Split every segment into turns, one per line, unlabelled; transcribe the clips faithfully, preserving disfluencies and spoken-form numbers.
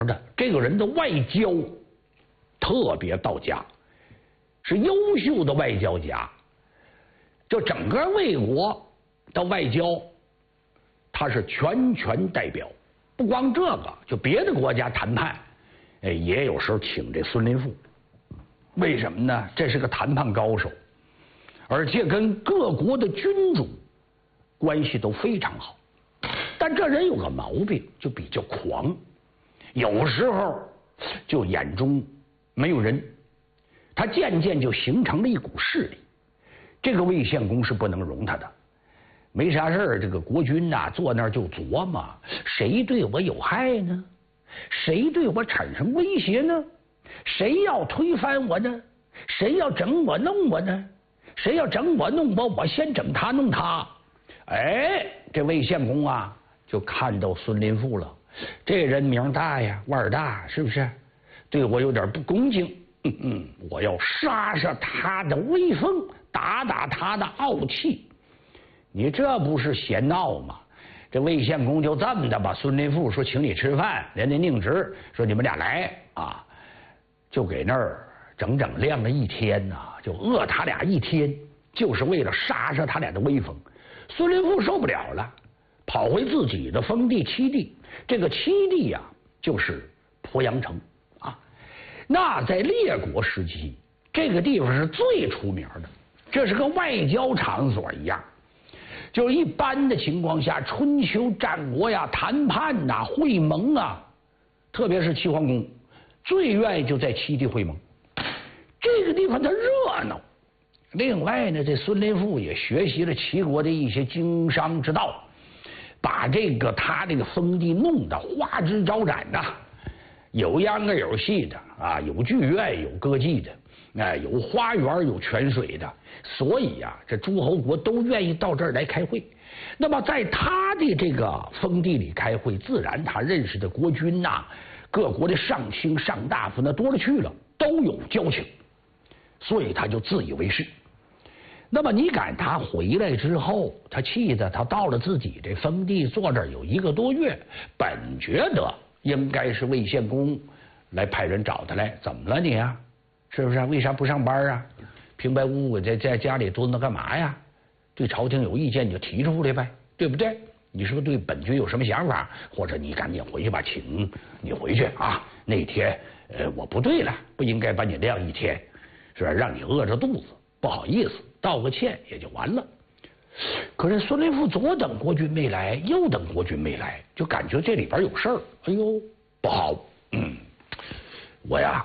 的，这个人的外交特别到家，是优秀的外交家。就整个魏国的外交，他是全权代表。不光这个，就别的国家谈判，哎，也有时候请这孙林赋。为什么呢？这是个谈判高手，而且跟各国的君主关系都非常好。但这人有个毛病，就比较狂，有时候就眼中没有人，他渐渐就形成了一股势力。这个魏献公是不能容他的。没啥事儿，这个国君呐、啊、坐那儿就琢磨，谁对我有害呢？谁对我产生威胁呢？谁要推翻我呢？谁要整我弄我呢？谁要整我弄我，我先整他弄他。哎，这魏献公啊，就看到孙林赋了，这人名大呀，腕儿大，是不是？对我有点不恭敬，嗯嗯，我要杀杀他的威风，打打他的傲气。你这不是闲闹吗？这魏献公就这么的把孙林赋说请你吃饭，人家宁职说你们俩来啊，就给那儿整整晾了一天呐、啊，就饿他俩一天，就是为了杀杀他俩的威风。孙林赋受不了了，跑回自己的封地七地，这个七地呀、啊、就是鄱阳城啊。那在列国时期，这个地方是最出名的，这是个外交场所一样。就是一般的情况下，春秋战国呀、谈判呐、会盟啊，特别是齐桓公最愿意就在七地会盟。这个地方它热闹。另外呢，这孙林赋也学习了齐国的一些经商之道，把这个他这个封地弄得花枝招展呐、啊，有秧歌有戏的啊，有剧院有歌妓的。哎，有花园有泉水的，所以呀、啊，这诸侯国都愿意到这儿来开会。那么在他的这个封地里开会，自然他认识的国君呐、啊、各国的上卿上大夫那多了去了，都有交情，所以他就自以为是。那么你赶他回来之后，他气的他到了自己这封地坐这儿有一个多月，本觉得应该是魏献公来派人找他来，怎么了你啊？是不是、啊？为啥不上班啊？平白无故在在家里蹲着干嘛呀？对朝廷有意见你就提出来呗，对不对？你是不是对本君有什么想法？或者你赶紧回去吧，请你回去啊！那天呃我不对了，不应该把你晾一天，是吧？让你饿着肚子，不好意思，道个歉也就完了。可是孙林赋左等国君没来，右等国君没来，就感觉这里边有事儿。哎呦，不好，嗯，我呀。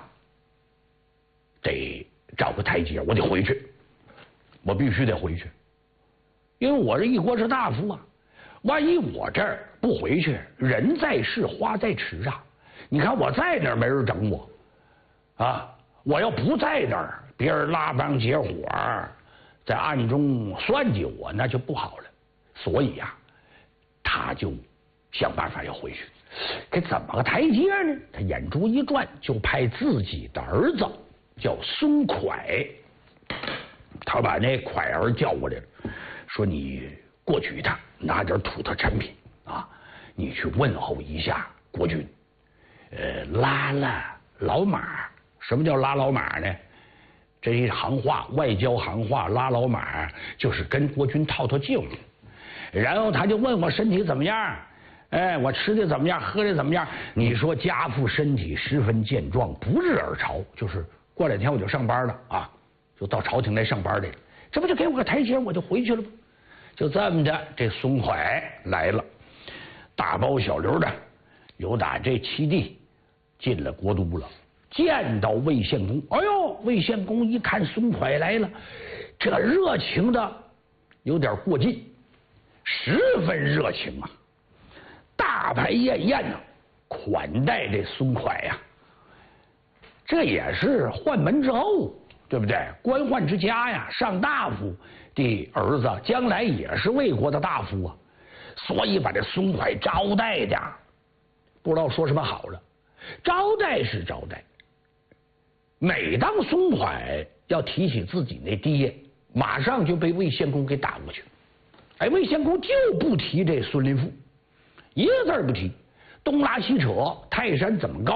得找个台阶，我得回去，我必须得回去，因为我是一国之大夫啊。万一我这儿不回去，人在世花在池啊。你看我在那儿没人整我啊，我要不在那儿，别人拉帮结伙在暗中算计我，那就不好了。所以呀、啊，他就想办法要回去。给怎么个台阶呢？他眼珠一转，就派自己的儿子。叫孙蒯，他把那蒯儿叫过来了，说你过去一趟，拿点土特产品啊，你去问候一下国君。呃，拉了老马，什么叫拉老马呢？这一行话，外交行话，拉老马就是跟国君套套近乎。然后他就问我身体怎么样，哎，我吃的怎么样，喝的怎么样？你说家父身体十分健壮，不日而朝，就是。过两天我就上班了啊，就到朝廷来上班来了，这不就给我个台阶，我就回去了吗？就这么的，这孙蒯来了，大包小流的，由打这七地进了国都了，见到魏献公，哎呦，魏献公一看孙蒯来了，这热情的有点过劲，十分热情啊，大排宴宴呐，款待这孙蒯呀、啊。这也是宦门之后，对不对？官宦之家呀，上大夫的儿子将来也是魏国的大夫啊，所以把这孙蒯招待的不知道说什么好了。招待是招待，每当孙蒯要提起自己那爹，马上就被魏献公给打过去。哎，魏献公就不提这孙林赋，一个字不提， 东拉西扯，泰山怎么高？